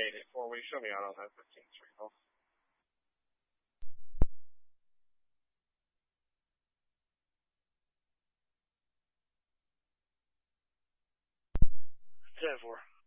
4, will you show me out on that 15th Street, Paul? 10-4.